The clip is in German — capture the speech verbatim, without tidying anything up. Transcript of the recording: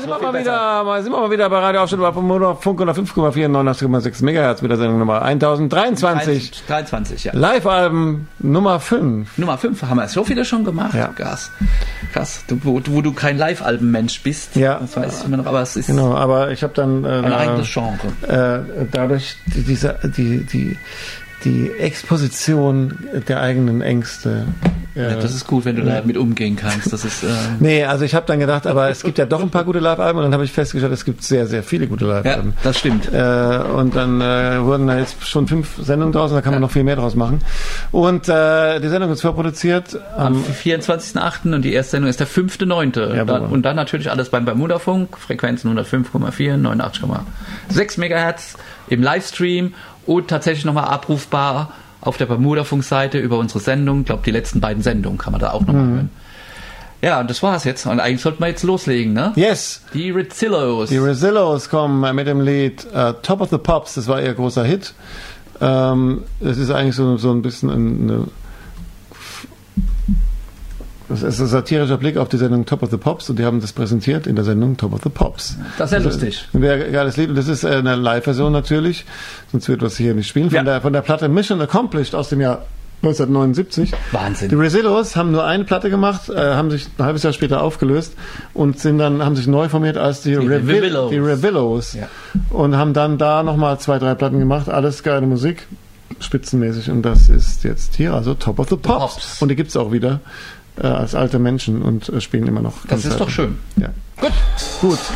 sind wir mal wieder, mal sind wir mal wieder bei Radio Aufstand auf Funk unter fünf Komma vier, neunundachtzig Komma sechs Megahertz mit der Sendung Nummer tausenddreiundzwanzig. dreiundzwanzig, ja. Live-Alben Nummer fünf. Nummer fünf, haben wir so viele schon gemacht. Ja. Krass. Krass. Du, wo, wo du kein Live-Alben-Mensch bist. Ja. Das weiß ich immer noch, aber es ist genau, aber ich habe dann äh, ein eigenes Genre. Äh, dadurch die, diese, die, die, die Exposition der eigenen Ängste. Ja, das ist gut, wenn du ja. damit umgehen kannst. Das ist, äh nee, also ich habe dann gedacht, aber es gibt ja doch ein paar gute Live-Alben und dann habe ich festgestellt, es gibt sehr, sehr viele gute Live-Alben. Ja, das stimmt. Äh, und dann äh, wurden da jetzt schon fünf Sendungen draus und da kann man ja. noch viel mehr draus machen. Und äh, die Sendung ist vorproduziert am, am vierundzwanzigsten achten und die erste Sendung ist der fünfte neunte Ja, dann, und dann natürlich alles beim Bermuda-Funk, Frequenzen hundertfünf Komma vier, neunundachtzig Komma sechs Megahertz im Livestream und tatsächlich nochmal abrufbar auf der Bermuda-Funk-Seite über unsere Sendung. Ich glaube, die letzten beiden Sendungen kann man da auch noch mal mhm. hören. Ja, und das war's jetzt. Und eigentlich sollten wir jetzt loslegen, ne? Yes. Die Rezillos. Die Rezillos kommen mit dem Lied uh, Top of the Pops. Das war ihr großer Hit. Ähm, es ist eigentlich so, so ein bisschen eine... Das ist ein satirischer Blick auf die Sendung Top of the Pops und die haben das präsentiert in der Sendung Top of the Pops. Das ist ja lustig. Ein geiles Lied und das ist eine Live-Version natürlich, sonst wird was hier nicht spielen. Von, ja. der, von der Platte Mission Accomplished aus dem Jahr neunzehnhundertneunundsiebzig. Wahnsinn. Die Rezillos haben nur eine Platte gemacht, äh, haben sich ein halbes Jahr später aufgelöst und sind dann, haben sich neu formiert als die, die Revillos. Die Revillos. Ja. Und haben dann da nochmal zwei, drei Platten gemacht. Alles geile Musik, spitzenmäßig. Und das ist jetzt hier, also Top of the Pops. Pops. Und die gibt's auch wieder. Äh, als alte Menschen und äh, spielen immer noch. Das ist doch schön. Ja. Gut. Gut.